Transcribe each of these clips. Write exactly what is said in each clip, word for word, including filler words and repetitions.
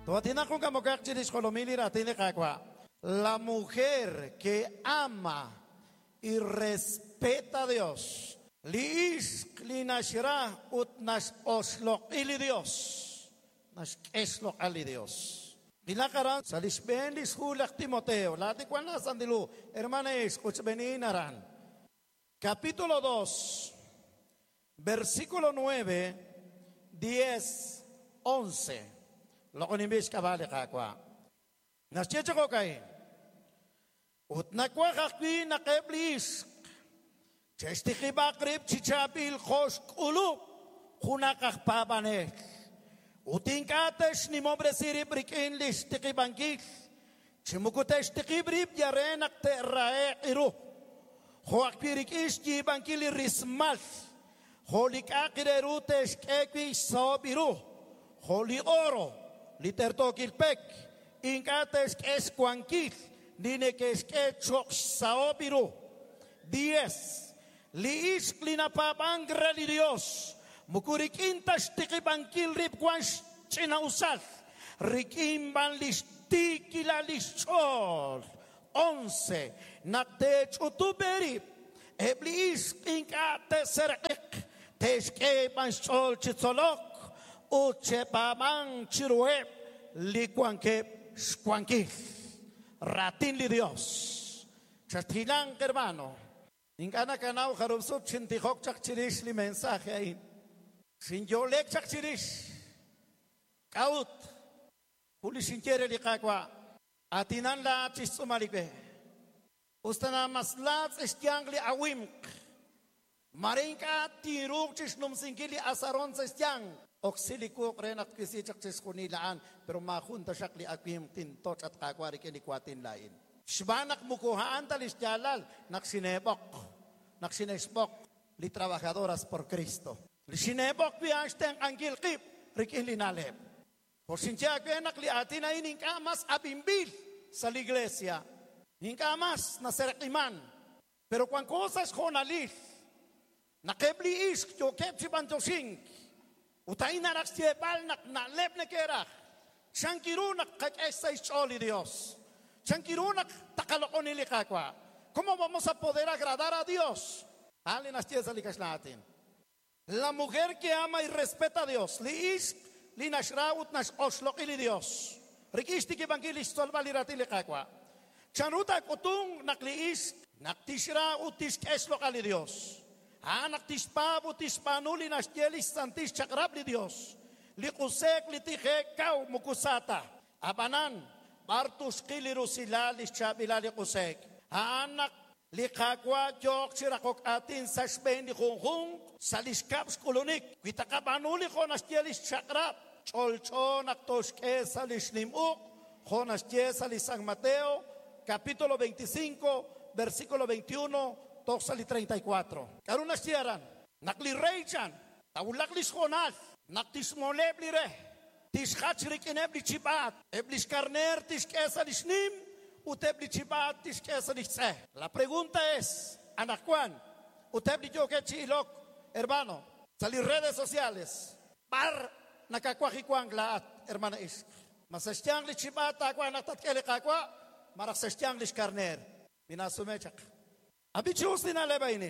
La mujer que ama y respeta a Dios, liisk linashra ut nash oslok ili Dios, nash eslok ali Dios. Dilakaran sa lisben lishulak Timoteo, lati kwan na sandilu, hermanes, kutsbeninaran. Capítulo dos, versículo nueve, diez, once. Lo konimbis kabali kakwa. Nasyecha ko kay. Ut nakwa kakwi nakeblis. Chestiki bakrib chichabil khosh kulub. Kunakak pabanek. Utin katesh ni mobre siri brikin lishtiki bankik. Chimukutesh tiki brib yarenak te rae iru. Hoak pirik ishki bankili rismal. Holik akirerutesh kekwi sobiru. Holi oro. Litertokil pek. Incates es cuanquil, dine que es que chok saobiru. Diez. Liis klina pabangra li Dios. Mukurikintas tikibankil rip quans chinausal. Rikimban listikila lishol. Once. Natech utuberip. Eblis inkate serek. Teske banshol chitzolok. Uche paban chiruep. Likuankep. Squanquil, ratin li Dios. Chatilang hermano. Ingana kanao harubsub chintihok chakchirish li mensaje ahí. Sin yo lek chakchirish. Kaut. Huli sintiere li kakwa. Atinan la chisumalipe. Ustana maslat estiang li awimk. Marinka tiruk chisnum singili asaron sa estiang. Oksiliko renat kisi chaksis kunilaan pero mahunta siya li akwim tintot at kakwari kilikwatin lain. Shbanak mukuhaan talis jalal naksinebok naksinesbok li trabajadoras por Cristo. Li sinebok piasteng angil kip rikin linaleb. Por sincha kwenak li atin ay ningkamas abimbil sa iglesia. Ningkamas na serekiman. Pero kung cosas honalif nakebli isk yo kepsi bantosing. Utay na nakstiyepal nak nalep na kerach. Siyang kirunak kakesa isoli Dios. Siyang kirunak takaloko nilikakwa. ¿Cómo vamos a poder agradar a Dios? Alin astiyesa likas natin. La mujer que ama y respeta a Dios. Liis linashraut nas oslok ili Dios. Rikisti kibangilis tolbalirati likakwa. Chanuta kutung nakliis naktishra utis keslok ali Dios. Anak tispabu tispanuli nas jelis santis chakrab li Dios. Likusek litike kau mukusata. Abanan bartus kiliru sila lishabila likusek. Anak likakwa jok sirakok atin sa Spain likunghung sa liskaps kolonik. Kita kabanuli ko nas jelis chakrab. Cholcho naktoske sa lislimuk. Ko nas jesa lisang Mateo capítulo veinticinco versículo veintiuno. Toksali treinta y cuatro. Karunas tiaran. Nakli reichan. Tawulak lishonal. Naktismoleb lire. Tishachrik inebli chibat. Eblis karner tishkesa lishnim. Utebli chibat tishkesa lishse. La pregunta es, Anakuan, utebli yo que chilok, hermano, salir redes sociales. Par nakakwakikwang laat, hermana is. Masestiang lichibat takwa natatkele kakwa. Maraksestiang lish karner. Minasumechak. Abichus dinaleba ini.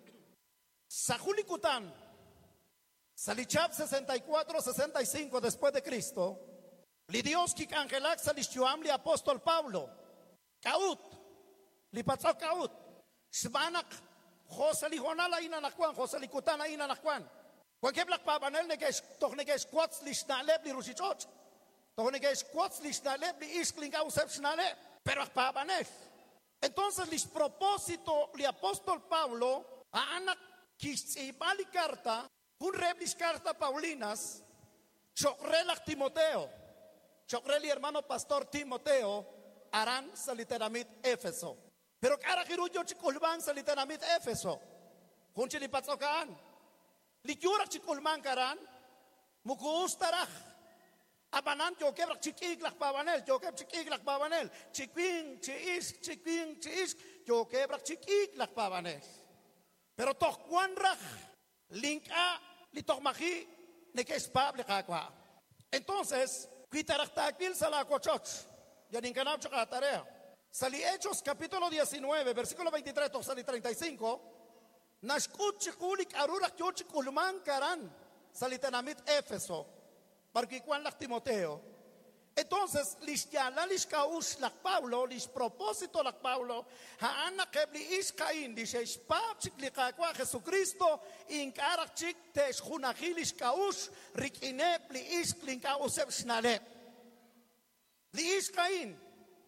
Sa Julikutan, Salichab sesenta y cuatro sesenta y cinco después de Cristo, li Dios ki angelak salishuam li apóstol Pablo. Kaut, li patzok kaut. Shbanak, Josali Honala ina nakwan, Josali Kutana ina nakwan. Kwankeblak pabanel negesh, toch negesh kwats li shnaleb li rushichoch. Toch negesh kwats li shnaleb li isklinga usep shnaleb. Pero pabanel. Entonces, el propósito del apóstol Pablo, a anak kisibali carta, un reblis carta Paulinas, chokrelak Timoteo, chokreli hermano pastor Timoteo, aran sa literamit Éfeso. Pero kara kiruyo chikulban sa literamit Éfeso, kung chilipatsokaan, likyurak chikulman karan, mukuustarach. Abanan yo kebrak chikiglak pabanel, yo keb chikiglak pabanel, chikwing, chiis, chikwing, chiis, yo kebrak chikiglak pabanel. Pero tok wanrach, link a, litok maki, ne que es pable kakwa. Entonces, Quitaraktakil sa la cochoch. Yanin kanab tsaka tarea. Sali Hechos capítulo diecinueve, versículo veintitrés, sali treinta y cinco. Nashkut chikulik arurak yochik ulman karan. Sali tenamit Éfeso. Barquikuan lak Timoteo. Entonces, lis yala lis kaush lak Pablo, lis propósito lak Pablo, haana kebli ish kain, lis eshpab chik likakwa Jesucristo, inkarak chik tesh hunahilis kaush, rikinep li ish klinkausep shnalep. Li ish kain,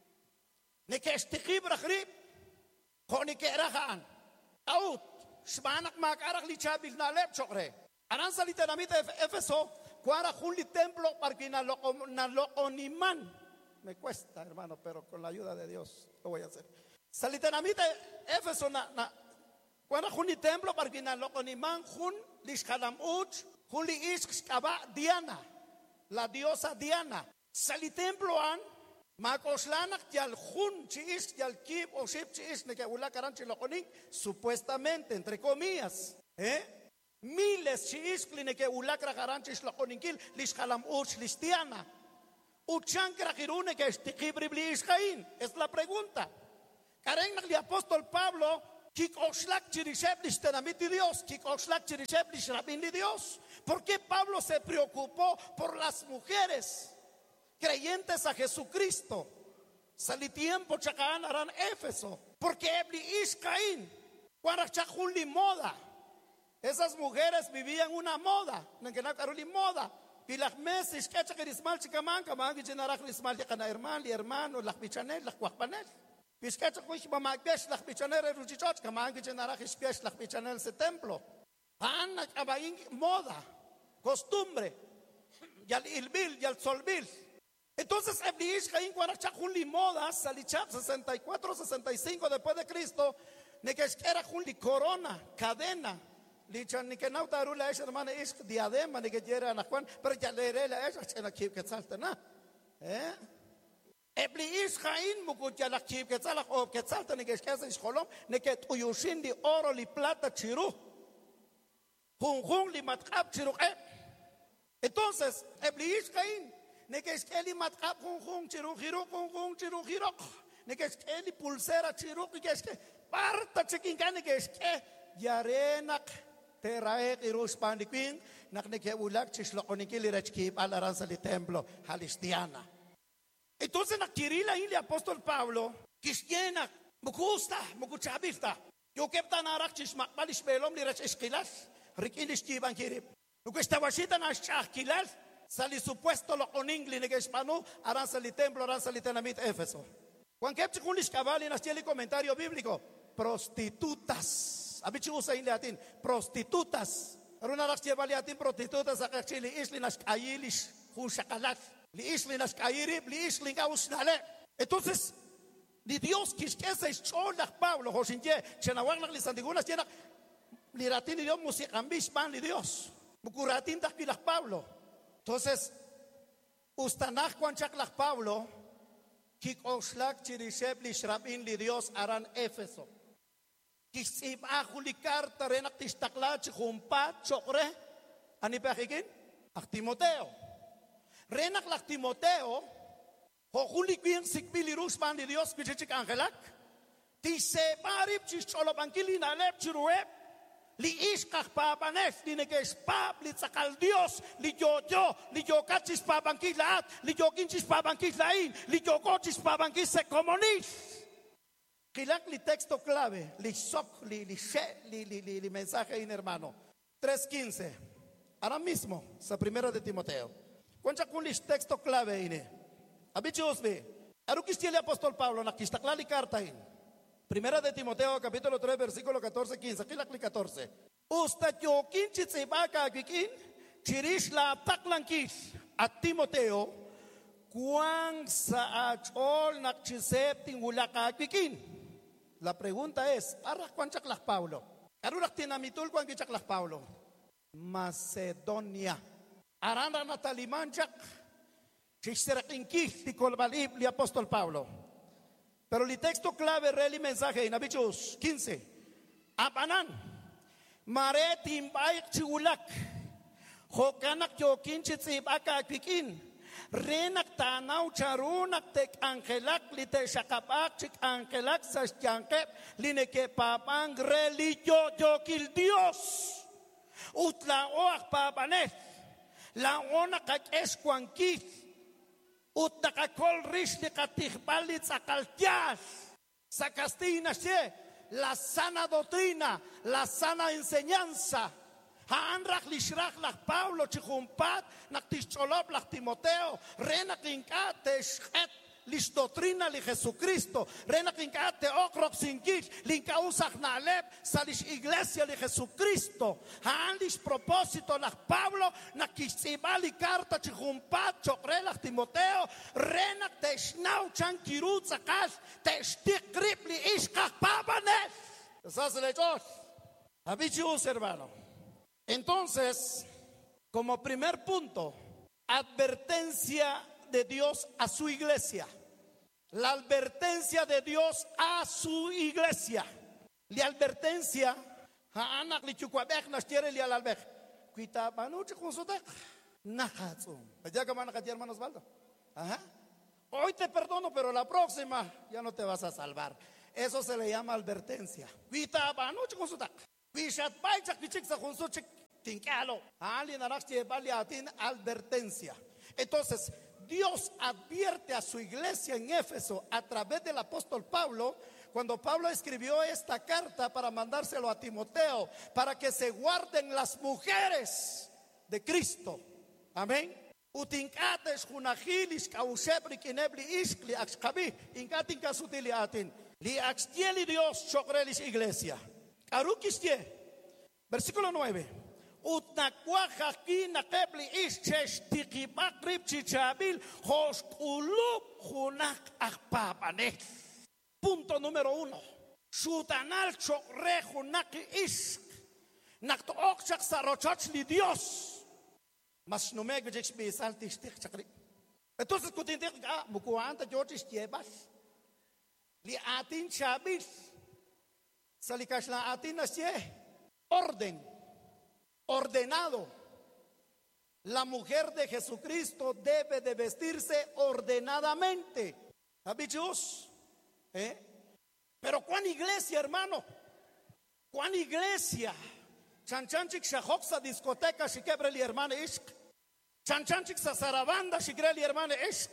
nekeshtikib rakrib, konikerahaan, out, shmanak makarak li chabil nalep chokre. Aran sa litenamit Éfeso, cuara juli templo para que nalooniman. Me cuesta, hermano, pero con la ayuda de Dios lo voy a hacer. Salitenamite Éfeso na na cuara juli templo para que nalooniman jun lishkalam uch juli iskaba Diana, la diosa Diana. Salitemplo an makoslanak yal jun chiis yal kib o ship chiis ne que ula karan chilokonik supuestamente entre comillas, ¿eh? Miles chiiskline que ulakra garanchis lo koninkil lishkalam uch listiana. Uchankra girune que estikibri ishain. Es la pregunta. Karen el apóstol Pablo, kik oxlak chirisheb listenamiti Dios, kik oxlak chirisheb lishrabin li Dios. ¿Por qué Pablo se preocupó por las mujeres creyentes a Jesucristo? Sali tiempo chakaan aran Éfeso. Porque ebli ishkain. Cuando chakuli moda. Esas mujeres vivían una moda, nangenakaru moda. Pilak meses que chakirismal chikaman kamang generak rismal kana herman, li hermano, lak bichanel, lak kwakpanel. Piskacha kuich mamagbesh lak bichanel ruchichot kamang generak ispiash lak bichanel se templo. Han abaing moda, costumbre, yal ilbil, yal solbil. Entonces Ebliish caín cuarachajuli moda, salichap sesenta y cuatro, sesenta y cinco después de Cristo, ne que era juli corona, cadena. Lichan ni que no tarula es hermana es diadema ni que quiera na Juan, pero ya le la es en aquí que salta na. Eh? Ebli Israel mukut ya la kib que sala o que salta ni que es que es holom ni que tuyushin di oro li plata chiru. Jun jun li matkab chiru. Entonces, Ebli Israel ni que es que li matkab jun jun chiru chiru jun jun chiru chiru. Ni que es que li pulsera chiru que es que parta chiquinga ni que es que yarenak Teraek irus pandikwing nakneke ulak chislokonikili rechkip alaran sa templo halistiana. Entonces nakirila ili apóstol Pablo kisyenak mukusta mukuchabista yo kepta narak chismak balish belom li rech esquilas rikilis kiban kirip nukusta wasita na shakilal sali supuesto lo oningli ne hispano aran sa templo aran sa tenamit Éfeso. Juan kepchi kulish kabali na stieli comentario bíblico prostitutas. Abichi usa in latin prostitutas. Runa rak lleva latin prostitutas a kachili isli nas kailis hun shakalat. Li isli nas kairi, li isli gaus nale. Entonces, ni Dios quisquese cholak Pablo, Josinje, chenawag li santigunas llena li ratin Dios musikambish man li Dios. Mukuratin takilak Pablo. Entonces, ustanach kwanchak lak Pablo, kik oslak chirisheb li shrabin li Dios aran Éfeso. Kisib ahulikar tarenak tistakla chumpa chokre ani pakikin ak Timoteo renak lak Timoteo hohulikwin sikbilirus man di Dios bichik angelak ti se parip chicholobankili na lep chiruep li iskak papanef li nekes pap li sakal Dios li jojo li jokachis pabankilat li jokinchis pabankilain li jokochis pabankis se comunis. Kilak li texto clave, li sok, li li she, li li li, li mensaje in hermano. tres quince. Ahora mismo, sa primera de Timoteo. Cuáncha kun li texto clave ine. Abichos ve. Arukis tiene apóstol Pablo na kistakla li carta in. Primera de Timoteo capítulo tres versículo catorce quince. Kilak li catorce. Usta yo kinchi tsibaka kikin chirish la taklankis at Timoteo kuang sa achol nakchisep tingulaka kikin. La pregunta es, ¿arras cuán chaclas Pablo? ¿Arurak tinamitul cuán chaclas Pablo? Macedonia. Aranda natalimanchak. Chiserakinkih tikolbalib li apóstol Pablo. Pero el texto clave, real mensaje en Abichus quince. Abanan. Mare timbay chiulak. Hokanak yokin chitzibaka kikin. renak tanaw charunak tek angelak lite shakapak chik angelak sasyankep lineke papang religio yokil Dios utla oak papanet la ona kak eskuankif utla kakol rish de katihbalit sakaltias sakastina she la sana doctrina, la sana enseñanza. Haanrak lishrach lach Pablo chichumpat nak tischolop lach Timoteo renak inkat teschet lis doctrina li Jesucristo renak inkat te okrok sinkich linka usach nalep salis iglesia li Jesucristo haan lis propósito lach Pablo nak kisibali carta chichumpat chokre lach Timoteo renak teschnau chan kirut sakas teschtik grip li ishkach papanes. Eso hace lechos. Habichus, hermano. Entonces, como primer punto, advertencia de Dios a su iglesia. La advertencia de Dios a su iglesia. La advertencia, anak li chukwabek nas tiere li alalbek. Kuita panuche konsutek. Nahatzum. Ya que van a caer, hermano Osvaldo. Ajá. Hoy te perdono, pero la próxima ya no te vas a salvar. Eso se le llama advertencia. Kuita panuche konsutek. Advertencia. Entonces, Dios advierte a su iglesia en Éfeso a través del apóstol Pablo, cuando Pablo escribió esta carta para mandárselo a Timoteo, para que se guarden las mujeres de Cristo. Amén. Utinkates junahilis kausebri kinebli iskli axkabi inkatin kasutiliatin li axtieli Dios chokrelis iglesia. Arukistie, versículo nueve. Utnakuajaki nakebli isches tikibakrip chichabil hoskulup junak akpapanet. Punto número uno. Sutanal chokre junaki isk. Nakto okchak sarochach li Dios. Mas numeg vejek bisal tishtik chakri. Entonces kutintik ah bukuanta George Stiebas. Li atin chabil. Salikash la atin nasye orden, ordenado. La mujer de Jesucristo debe de vestirse ordenadamente. ¿Habichus? ¿Eh? Pero ¿cuán iglesia, hermano? ¿Cuán iglesia? Chanchanchik shahoksa discoteca shikebre li hermana ishk. Chanchanchik sa sarabanda shikre li hermana ishk.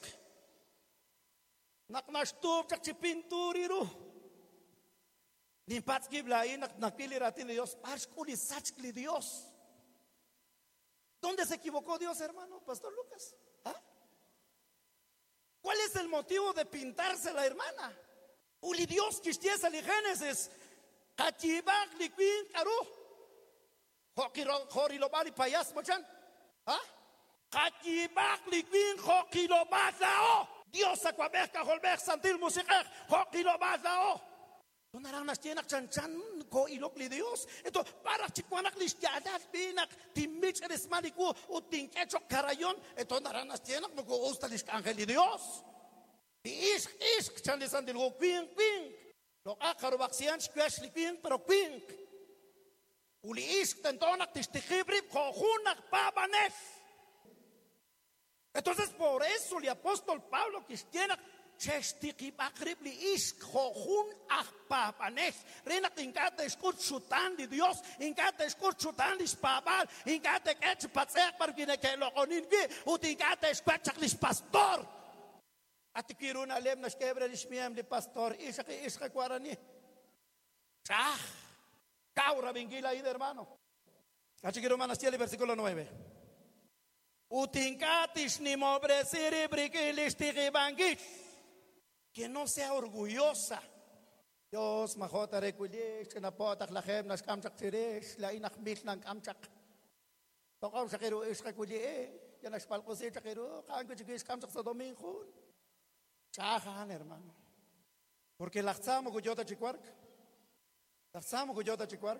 Naknashtub chak chipinturiru. Ni patski blai nak nakpili ratin de Dios, parskuli sachkli Dios. ¿Dónde se equivocó Dios, hermano? Pastor Lucas. ¿Ah? ¿Cuál es el motivo de pintarse la hermana? Uli Dios kistiesa li Génesis. Kachibak li quin karu. Hokiro horilobali payas mochan. ¿Ah? Kachibak li quin hokilobazao. Dios aquabeca holbek santil musiker hokilobazao. Naranas tienak chanchan ko ilokli Dios. Ito para chikwanak listiadat binak timich eres maliku utinkecho karayon. Ito naranas tienak muko ustalis angel Dios. Isk isk chandisan dilgo quink quink. Lo akarubaksian squash li quink pero quink. Uli isk tentonak tistikibrip kojunak pabanef. Entonces por eso el apóstol Pablo cristiana chestiki bakribli isk hojun ahpapanes renak ingate escut chutan di Dios ingate escut chutan di spabal ingate kech patsek pargine ke lokonin gi utingate escut chaklis pastor atikirun alem nas kebre lismiam di pastor isak isak kwarani chah kaura bingila ahí de hermano atikirun manastiel versículo nueve utingatis ni mobre siri brikilis tigibangis que no sea orgullosa. Dios majota reculish na potak lahem nas kamchak tiresh la inak mit nang kamchak. Tokaw sa kiro is rekuli eh yan nas palkosi sa kiro kaan ko chigis kamchak sa domingo. Chahan hermano. Porque laxamo kuyota chikwark. Laxamo kuyota chikwark.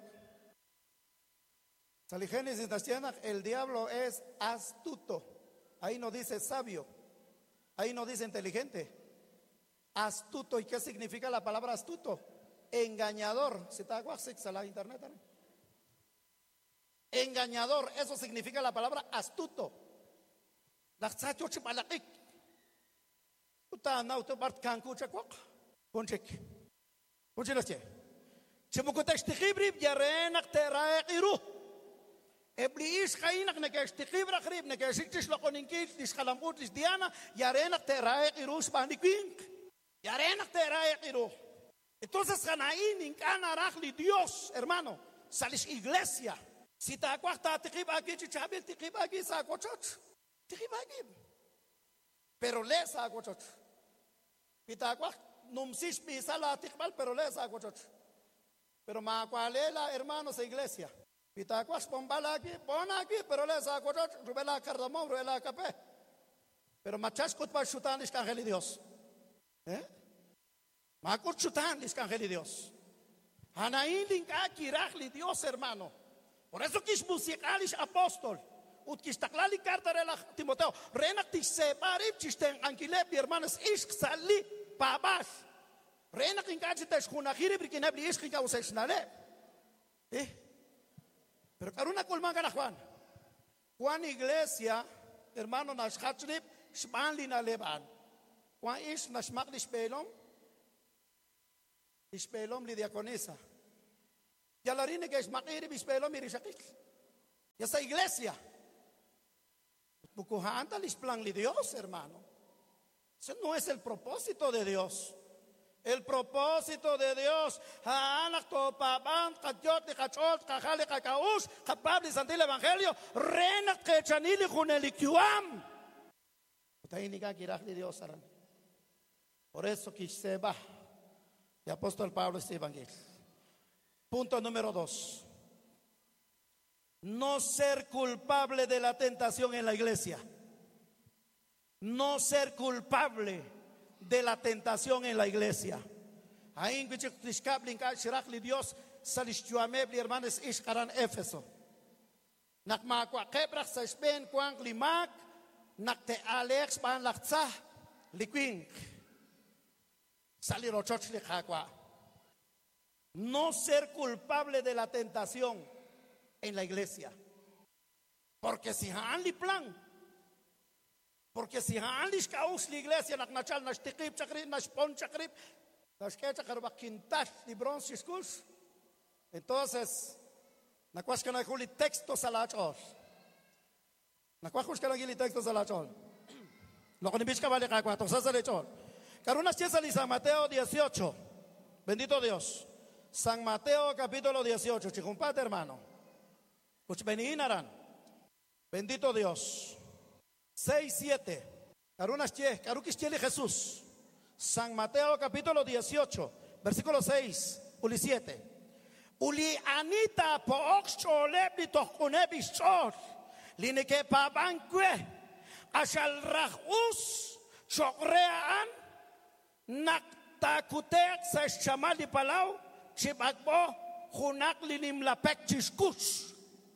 Sali Génesis nastianak el diablo es astuto. Ahí no dice sabio. Ahí no dice inteligente. Astuto. ¿Y qué significa la palabra astuto? Engañador. Si está a la internet también. Engañador. Eso significa la palabra astuto. Laksa chochi balakik. Uta na uto bart kanku chakwak. Ponchek. Ponchelache. Chemukota shtikhibri yarenak teraek iru. Eblis kainak nekashtikhibra khrib nekashitish lokoninkil tishkalamut diana yarenak teraek iru spanikwink. Yarenak teraek iru. Entonces Canaín incana rachli Dios, hermano, salis iglesia. Si te acuerdas te khib aquí chichabil te khib aquí sa kochot. Te khib aquí. Pero le sa kochot. Pitacuac, numsis pisala tikbal, pero le sa kochot. Pero ma cualela, hermanos de iglesia. Pitacuas bombala aquí, pon aquí, pero le sa kochot, rubela cardamom, rubela capé. Pero machas kutba chutan es ángel de Dios. ¿Eh? Ma kut chutan es ángel de Dios. Anaín linka kirachli Dios, hermano. Por eso quis musicalis apóstol. Ut quis taklali carta rela Timoteo. Renak tis separib chisten ankileb di hermanos isk sali babas. Renak inkachi tes khunahiri brikinabli isk inka usesnale. Eh? Pero karuna kulman kana Juan. Juan iglesia, hermano nas khatslip shbanli na leban. Juan is nas magli spelom. Spelom li diaconesa. Ya la rine que es makiri bispelom irishakik. Ya esa iglesia. Bukuhan talis plan de Dios, hermano. Ese no es el propósito de Dios. El propósito de Dios. Haanak to paban kajot de kachot kajale kakaush kapabli santil evangelio renak kechanili junelikiuam. Utainika kirach de Dios aran. Por eso kiseba. Y apóstol Pablo este evangelio. Punto número dos. No ser culpable de la tentación en la iglesia. No ser culpable de la tentación en la iglesia. Ahí en Dios salishtuamebli hermanos ishkaran Éfeso. Nakmakwa kebrach sa Spain kwang limak nakte Alex ban laktsa likwing. Salirochoch likakwa. No ser culpable de la tentación en la iglesia. Porque si han li plan, porque si han li skaus la iglesia nak nachal nas tikip chakrib nas pon chakrib nas ke chakrba quintas di bronze schools, entonces nakwas kana huli texto salachol nakwas kana huli texto salachol lo con bichka vale ka cuatro sa salachol karunas chesa li San Mateo dieciocho. Bendito Dios. San Mateo capítulo dieciocho, chicumpate hermano. Kuchbeninaran. Bendito Dios. seis, siete. Karunas che, karukis chele Jesús. San Mateo capítulo dieciocho, versículo seis, uli siete. Uli anita po oxcholeb li tokunebis chor. Lineke pa banque. Ashal rachus chokreaan naktakutek sa chamali palau chibagbo hunak linim lapek chiskus.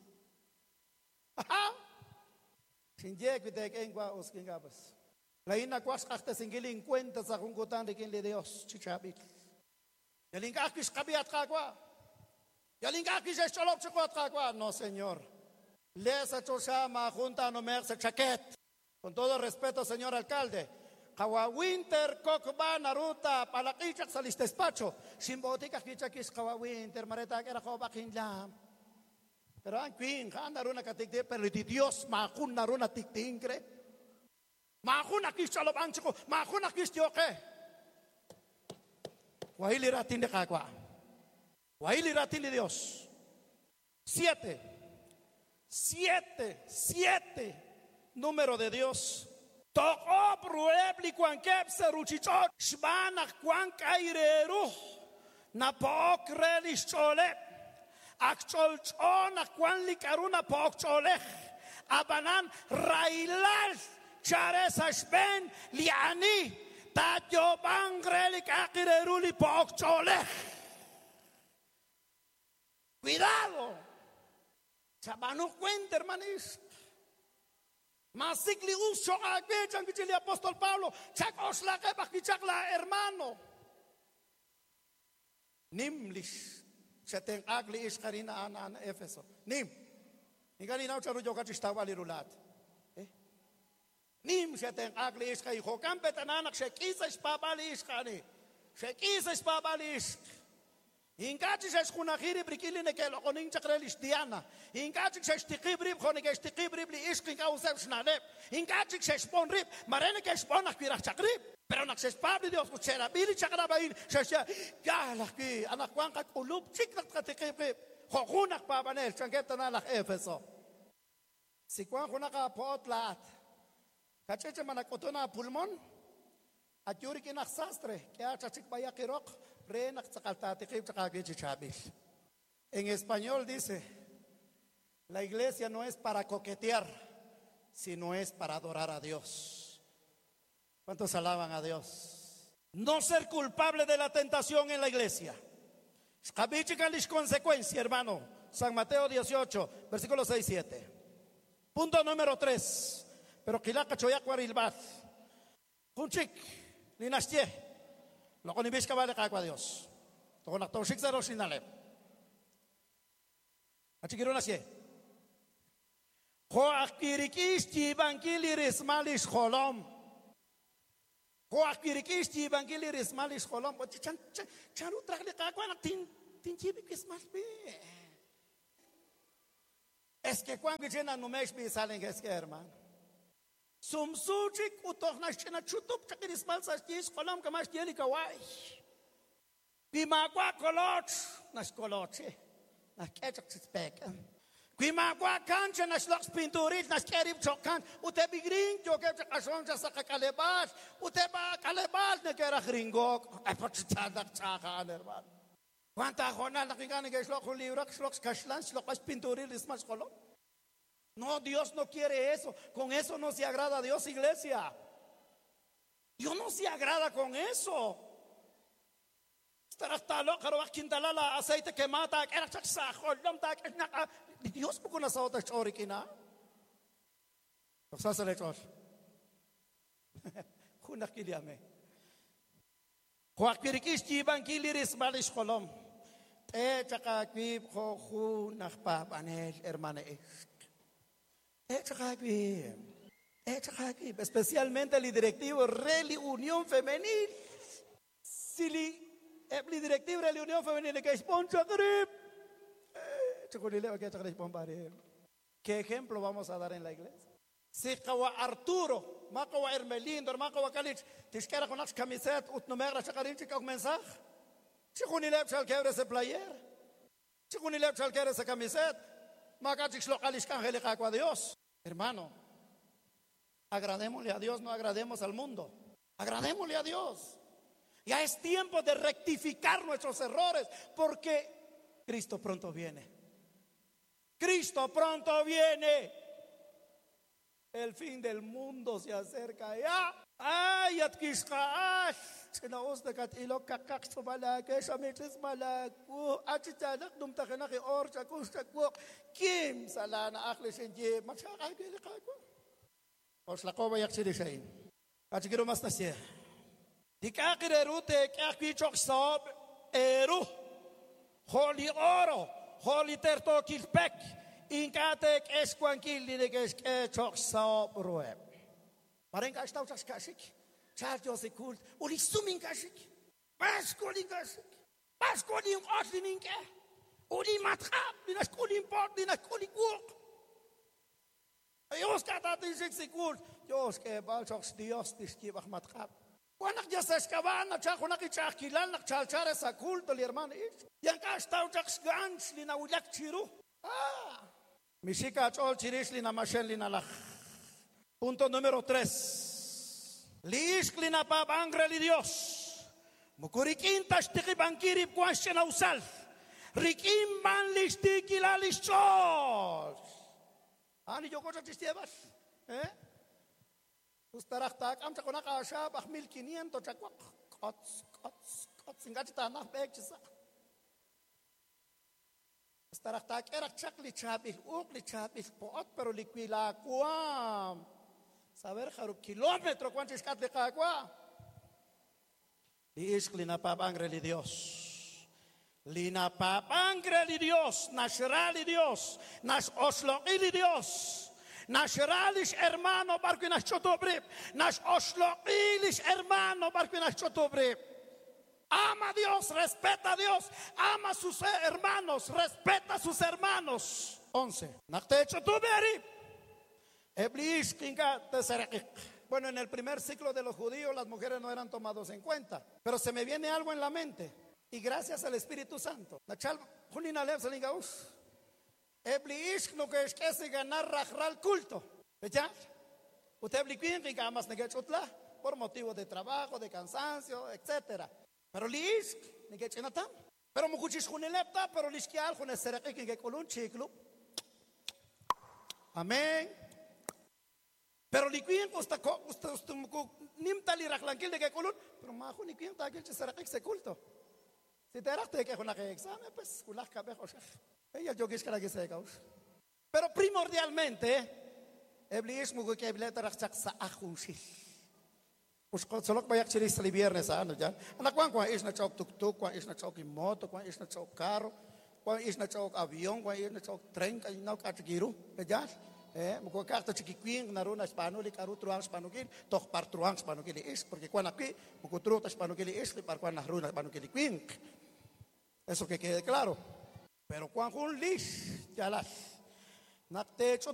Aha. Sinje kutek engwa oskingabas. Laina kwas kakta singiling kwenta sa kungkutan de kin de Dios chichabit. Yaling kakis kabiat kakwa. Yaling kakis cholop chokot kakwa. No, señor. Lesa choshama junta no merce chaquet. Con todo respeto, señor alcalde. Kawa winter kokba naruta palakichak sa listespacho. Simbotika kichakis kawa winter mareta kera ko bakin lam. Pero ang queen kan naruna katikti pero di Dios makun naruna tiktingre. Makun akis chalop anchiko, makun akis tioke. Wahili ratin de kakwa. Wahili ratin de Dios. Siete. Siete, siete, número de Dios. Toko pruebli kwan kepse ruchichot. Shbanak kwan kaireru. Na pok relish cholet. Akchol chon kwan likaruna pok cholech. Abanan railal chares ashben liani. Tatyo bang relik akireru li pok cholech. Cuidado. Chabano cuenta, hermanis. Masikli uso agechan que el apóstol Pablo, chacos la que bakichakla hermano. Nimlish, chaten agli iskarina an an Efeso. Nim. Nigali na ucharu joka chistawali rulat. Eh? nim sheteng agli ish kai hokam betananak shekisa ish babalish kani shekisa ish babalish Ingaci shesh khunahiri brikili nekel onin chakrelish diana Ingaci shesh tiqibrib khone kesh tiqibrib li ish kinka usem shnaleb Ingaci shesh ponrib marene kesh ponach kirach chakrib pero nak shesh pabli Dios kuchera bili chakrabain shesh ya laki anak wankat ulub chiknak tiqibrib khokunak pabanel chanketana lak Efeso Si kwan khunaka potlat Kacheche manakotona pulmon at yuri kinak sastre kaya chachik baya kirok En español dice, la iglesia no es para coquetear, sino es para adorar a Dios. ¿Cuántos alaban a Dios? No ser culpable de la tentación en la iglesia. Consecuencia, hermano. San Mateo dieciocho, versículos seis y siete. Punto número tres. Pero kilaka choyak warilbat. Kunchik, linastie. Lo con ibis kabale kakwa Dios. To nak to shik zero shinale. Achigiro na sie. Ko akirikis ti bangiliris malis kholom. Ko akirikis ti bangiliris malis kholom. Ko chan chan utrakli kakwa nak tin tin chibi kismas be. Es que cuando llena no me es salen es que hermano. Sumsuchik utoch na chena chutup chakiris malsas tis kolam kamash tieli kawai. Bimagwa koloch nas koloche. Nas kechak spek. Bimagwa kancha nas loks pinturit nas kerib chokan ute bigring jo kechak ason sa kakalebat ute ba kalebat na kera gringok. Ay pachitadak chaka hermano. Cuánta jornada nakikani que slok librak slok kashlan slok pas pinturit ismas kolom. No, Dios no quiere eso. Con eso no se agrada a Dios, iglesia. Dios no se agrada con eso. Aceite que mata. Dios no conoce a otra chorikina. Cosa se le chor. Kunak kiliame. Kuakirikis tiban kiliris balish kolom. Te chakakib ko kunak pa panel hermana es. Especialmente el directivo Reli Unión Femenil. Si el directivo Reli Unión Femenil que es poncha grip. ¿Qué ejemplo vamos a dar en la iglesia? Si kawa Arturo, makawa Hermelindo, makawa Kalich, tishkera con las camisetas, utnumegra chakarin chika mensaje. Chikunilep shall quebre ese player. Chikunilep shall quebre esa camiseta. A Dios. Hermano, agradémosle a Dios, no agrademos al mundo. Agradémosle a Dios. Ya es tiempo de rectificar nuestros errores porque Cristo pronto viene. Cristo pronto viene. El fin del mundo se acerca ya. Ay, atkishka. Chinaos de katilo kakak sobalake shamitis malaku achitanak dum takenaki or chakus chakwo kim salana akhli shenje machaka gele kakwa oslakova yaksidi shain achigiro masnasie dikakire rute kakwi chok sob eru holy oro holy terto kilpek inkatek esquankili de kesk chok sob roe marenka stau chaskashik Charge se kult, uli sumin kashik, paskoli kashik, paskoli otlininke, uli matrap, dinas kuli import, dinas kuli kurk. Jos kata tisik se kult, jos ke balchok dios tiskibach matrap. Wanak ja seskavan, na chak wanak ichak kilan, nak chalchare sa kult, oli hermano ich. Yang kastau chak sgans, lina ulak chiru. Ah, mishika chol chirish lina mashen lina lach. Punto número tres. Liisklina papangre li Dios. Mukurikintas tiki bankiri puashen ausal. Rikim ban listiki la listos. Ani yo cosa chistiebas. Eh? Ustaraktak am chakona kasha bach mil quinientos chakwak. Kots kots kots ingati tanah bek chisa. Ustaraktak erak chakli chabil ukli chabil poot pero liquila kuam. Saber haruk kilómetro cuánto es cat de cagua. Liisklina papangre li Dios. Lina papangre li Dios. Nashra li Dios. Nash oslo li Dios. Nashralish hermano barco nas chotobrip. Nas oshloilish hermano barco nas chotobrip. Ama a Dios, respeta a Dios, ama a sus hermanos, respeta a sus hermanos. once. Nakte chotoberi. Eblish kinga teserekik. Bueno, en el primer ciclo de los judíos las mujeres no eran tomadas en cuenta. Pero se me viene algo en la mente. Y gracias al Espíritu Santo. Eblish no que es que se ganar rajral culto. ¿Ya? Usted bliquín que amas negachotla por motivo de trabajo, de cansancio, etcétera. Pero lish negachinatam. Pero mukuchis junilepta, pero lishkial junesereki que colun chiclo. Amén. Pero liquien costa costa costa nimta li raklanquil de que colun, pero majo ni quien ta que se será se culto. Si te eraste que con que examen, pues culas cabejo. Ella yo que que se caus. Pero primordialmente, eblis mugo que ebleta raksak sa ajushi. Pues con solo vaya a chiris el viernes ano ya. Ana cuan cuan es na chok tuk tuk, cuan es na chok moto, cuan es na chok carro, cuan es na chok avión, cuan es na chok tren, cuan no kachigiru, ya. Eh, mugo carta chiquiquin na runa español y caru truang español, toch par truang español es, porque cuan aquí mugo truang español es, y par cuan na runa español quin. Eso que quede claro. Pero cuan un lis, ya las. Nakte